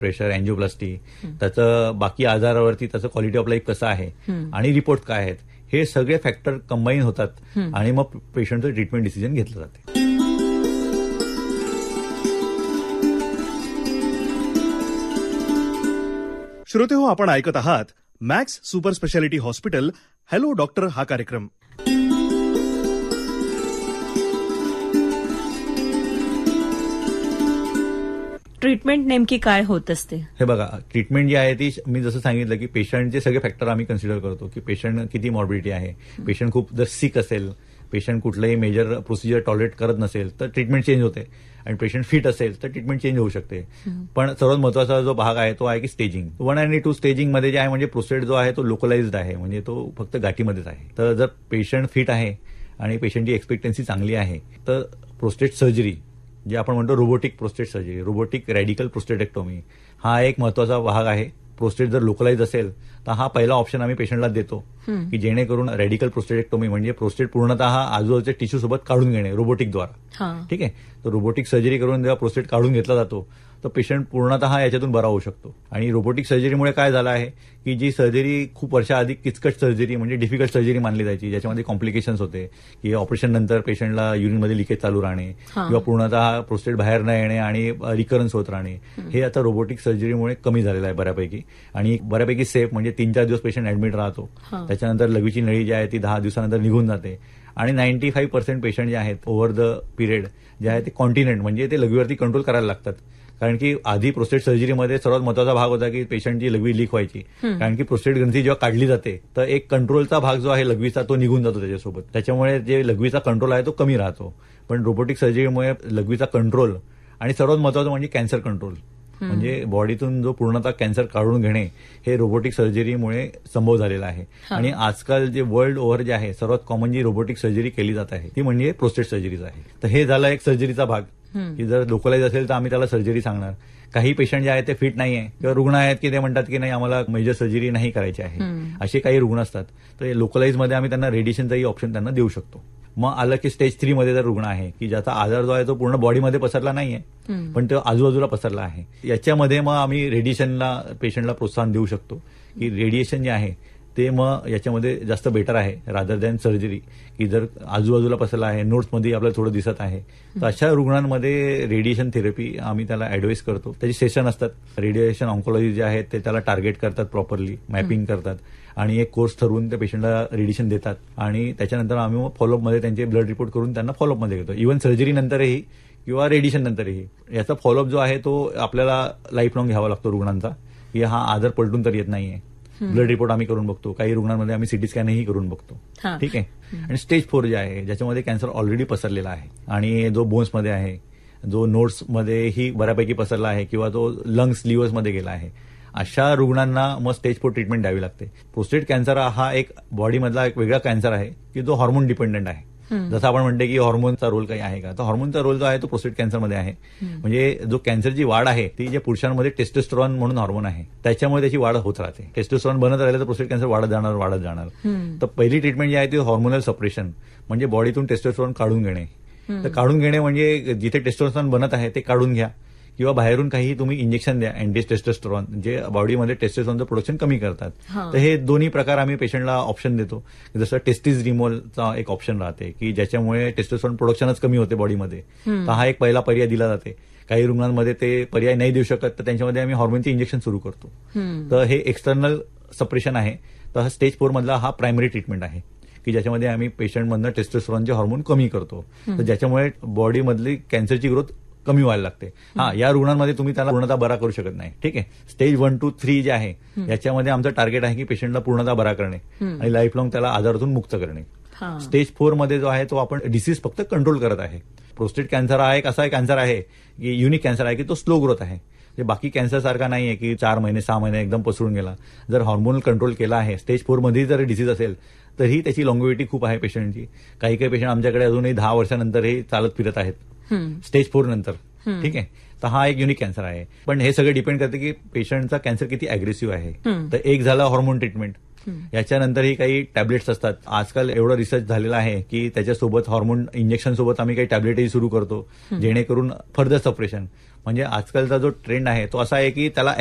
Pressure, angioplasty, त्याचं बाकी आजारावरती त्याचं क्वालिटी ऑफ लाईफ कसं आहे आणि रिपोर्ट काय आहेत, हे सगळे फॅक्टर कंबाईन होतात आणि मग पेशंटचं ट्रीटमेंट डिसिजन घेतलं जाते. श्रोते हो, आपण ऐकत आहात max super speciality hospital hello doctor हा कार्यक्रम. ट्रीटमेंट नेमकी काय होत असते? हे बघा, ट्रीटमेंट जी आहे ती मी जसं सांगितलं की पेशंटचे सगळे फॅक्टर आम्ही कन्सिडर करतो की पेशंट किती मॉर्बिडिटी आहे, पेशंट खूप जर सिक असेल, पेशंट कुठलंही मेजर प्रोसिजर टॉलरेट करत नसेल तर ट्रीटमेंट चेंज होते, आणि पेशंट फिट असेल तर ट्रीटमेंट चेंज होऊ शकते. पण सर्वात महत्वाचा जो भाग आहे तो आहे की स्टेजिंग. 1 आणि 2 स्टेजिंगमध्ये जे आहे म्हणजे प्रोस्टेट जो आहे तो लोकलाइज्ड आहे, म्हणजे तो फक्त गाठीमध्येच आहे. तर जर पेशंट फिट आहे आणि पेशंटची एक्सपेक्टन्सी चांगली आहे तर प्रोस्टेट सर्जरी, जे आपण म्हणतो robotic prostate surgery, robotic radical प्रोस्टेटेक्टोमी, हा एक महत्वाचा भाग आहे. प्रोस्टेट जर लोकलाइज असेल तर हा पहिला ऑप्शन आम्ही पेशंटला देतो की जेणेकरून रॅडिकल प्रोस्टेटेक्टोमी म्हणजे प्रोस्टेट पूर्णतः आजूबाजूच्या टिश्यू सोबत काढून घेणे रोबोटिकद्वारा. ठीक आहे, तर रोबोटिक सर्जरी करून जेव्हा प्रोस्टेट काढून घेतला जातो तर पेशंट पूर्णतः याच्यातून बरा होऊ शकतो. आणि रोबोटिक सर्जरीमुळे काय झालं आहे की जी सर्जरी खूप वर्षाआधी किचकट सर्जरी म्हणजे डिफिकल्ट सर्जरी मानली जायची, ज्याच्यामध्ये कॉम्प्लिकेशन्स होते की ऑपरेशन नंतर पेशंटला युरिनमध्ये लिकेज चालू राहणे किंवा पूर्णतः प्रोस्टेट बाहेर न येणे आणि रिकरन्स होत राहणे, हे आता रोबोटिक सर्जरीमुळे कमी झालेलं आहे बऱ्यापैकी. आणि बऱ्यापैकी सेफ, म्हणजे 3-4 दिवस पेशंट ऍडमिट राहतो, त्याच्यानंतर लघवीची नळी जी आहे ती 10 दिवसानंतर निघून जाते. आणि 95% पेशंट जे आहेत ओव्हर द पिरियड जे आहे ते कॉन्टिनेंट म्हणजे ते लघवीवरती कंट्रोल करायला लागतात. कारण की आधी प्रोस्टेट सर्जरीमध्ये सर्वात महत्वाचा भाग होता की पेशंटची लघवी लीक व्हायची, कारण की प्रोस्टेट ग्रंथी जेव्हा काढली जाते तर एक कंट्रोलचा भाग जो आहे लघवीचा तो निघून जातो त्याच्यासोबत, त्याच्यामुळे जे लघवीचा कंट्रोल आहे तो कमी राहतो. पण रोबोटिक सर्जरीमुळे लघवीचा कंट्रोल आणि सर्वात महत्वाचं म्हणजे कॅन्सर कंट्रोल, म्हणजे बॉडीतून जो पूर्णतः कॅन्सर काढून घेणे हे रोबोटिक सर्जरीमुळे संभव झालेलं आहे. आणि आजकाल जे वर्ल्ड ओव्हर जे आहे सर्वात कॉमन जी रोबोटिक सर्जरी केली जात आहे ती म्हणजे प्रोस्टेट सर्जरीच आहे. तर हे झालं एक सर्जरीचा भाग की जर लोकलाइज असेल तर आम्ही त्याला सर्जरी सांगणार. काही पेशंट जे आहेत ते फिट नाही आहे किंवा रुग्ण आहेत की ते म्हणतात की नाही आम्हाला मेजर सर्जरी नाही करायची आहे, असे काही रुग्ण असतात, तर लोकलाइजमध्ये आम्ही त्यांना रेडिएशनचाही ऑप्शन त्यांना देऊ शकतो. मग आलं की स्टेज 3 मध्ये जर रुग्ण आहे की ज्याचा आजार जो आहे तो पूर्ण बॉडीमध्ये पसरला नाहीये पण तो आजूबाजूला पसरला आहे, याच्यामध्ये मग आम्ही रेडिएशनला पेशंटला प्रोत्साहन देऊ शकतो की रेडिएशन जे आहे ते मग याच्यामध्ये जास्त बेटर आहे रादर दॅन सर्जरी, की जर आजूबाजूला पसरला आहे, नोट्समध्ये आपल्याला थोडं दिसत आहे, तर अशा रुग्णांमध्ये रेडिएशन थेरपी आम्ही त्याला ऍडवाइस करतो. त्याची सेशन असतात, रेडिएशन ऑन्कोलॉजी जे आहे ते त्याला टार्गेट करतात, प्रॉपरली मॅपिंग करतात आणि एक कोर्स ठरवून त्या पेशंटला रेडिएशन देतात. आणि त्याच्यानंतर आम्ही मग फॉलोअपमध्ये त्यांचे ब्लड रिपोर्ट करून त्यांना फॉलोअपमध्ये घेतो, इव्हन सर्जरी नंतरही किंवा रेडिएशन नंतरही. याचा फॉलोअप जो आहे तो आपल्याला लाईफ लॉंग घ्यावा लागतो रुग्णांचा, की हा आजार पलटून तर येत नाहीये. ब्लड रिपोर्ट आम्ही करून बघतो, काही रुग्णांमध्ये आम्ही सिटी स्कॅनही करून बघतो. ठीक आहे. आणि स्टेज 4 जे आहे ज्याच्यामध्ये कॅन्सर ऑलरेडी पसरलेला आहे आणि जो बोन्समध्ये आहे, जो नोट्समध्येही बऱ्यापैकी पसरला आहे किंवा तो लंग्स लिव्हर्समध्ये गेला आहे, अशा रुग्णांना मग स्टेज 4 ट्रीटमेंट द्यावी लागते. प्रोस्टेट कॅन्सर हा एक बॉडीमधला एक वेगळा कॅन्सर आहे की जो हॉर्मोन डिपेंडंट आहे. जसं आपण म्हणते की हॉर्मोनचा रोल काही आहे का, तर हॉर्मोनचा रोल जो आहे तो प्रोस्टेट कॅन्सरमध्ये आहे. म्हणजे जो कॅन्सरची वाढ आहे ती जे पुरुषांमध्ये टेस्टोस्टेरॉन म्हणून हॉर्मोन आहे त्याच्यामुळे त्याची वाढ होत राहते. टेस्टोस्टेरॉन बनत राहिलं तर प्रोस्टेट कॅन्सर वाढत जाणार. तर पहिली ट्रीटमेंट जी आहे ती हॉर्मोनल सप्रेशन, म्हणजे बॉडीतून टेस्टोस्टेरॉन काढून घेणे. तर काढून घेणे म्हणजे जिथे टेस्टोस्टेरॉन बनत आहे ते काढून घ्या किंवा बाहेरून काही तुम्ही इंजेक्शन द्या अँटी टेस्टोस्टेरॉन, जे बॉडीमध्ये टेस्टोस्टेरॉनचं प्रोडक्शन कमी करतात. तर हे दोन्ही प्रकार आम्ही पेशंटला ऑप्शन देतो. जसं टेस्टिस रिमूव्हलचा एक ऑप्शन राहते की ज्याच्यामुळे टेस्टोस्टेरॉन प्रोडक्शनच कमी होते बॉडीमध्ये, तर हा एक पहिला पर्याय दिला जाते. काही रुग्णांमध्ये ते पर्याय नाही देऊ शकत तर त्यांच्यामध्ये आम्ही हॉर्मोनचे इंजेक्शन सुरू करतो. तर हे एक्सटर्नल सप्रेशन आहे. तर हा स्टेज 4 मधला हा प्रायमरी ट्रीटमेंट आहे की ज्याच्यामध्ये आम्ही पेशंटमधनं टेस्टोस्टेरॉनचे हॉर्मोन कमी करतो, तर ज्याच्यामुळे बॉडीमधली कॅन्सरची ग्रोथ कमी व्हायला लागते. या रुग्णांमध्ये तुम्ही त्याला पूर्णतः बरा करू शकत नाही. ठीक आहे. स्टेज 1, 2, 3 जे आहे याच्यामध्ये आमचं टार्गेट आहे की पेशंटला पूर्णतः बरा करणे आणि लाईफ लॉंग त्याला आजारातून मुक्त करणे. स्टेज 4 मध्ये जो आहे तो आपण डिसीज फक्त कंट्रोल करत आहे. प्रोस्टेट कॅन्सर हा एक असा कॅन्सर आहे की युनिक कॅन्सर आहे की तो स्लो ग्रोथ आहे. बाकी कॅन्सर सारखा नाहीये की 4 महिने 6 महिने एकदम पसरून गेला. जर हॉर्मोनल कंट्रोल केला आहे, स्टेज 4 मध्ये जर डिसीज असेल तरी त्याची लॉंगिव्हिटी खूप आहे पेशंटची. काही पेशंट आमच्याकडे अजूनही 10 वर्षानंतरही चालत फिरत आहेत स्टेज 4 नंतर. ठीक आहे. तर हा एक युनिक कॅन्सर आहे. पण हे सगळं डिपेंड करते की पेशंटचा कॅन्सर किती अग्रेसिव्ह आहे. तर एक झालं हॉर्मोन ट्रीटमेंट, याच्यानंतरही काही टॅबलेट्स असतात. आजकाल एवढं रिसर्च झालेला आहे की त्याच्यासोबत हॉर्मोन इंजेक्शन सोबत आम्ही काही टॅबलेटही सुरू करतो जेणेकरून फर्दर सप्रेशन, म्हणजे आजकालचा जो ट्रेंड आहे तो असा आहे की त्याला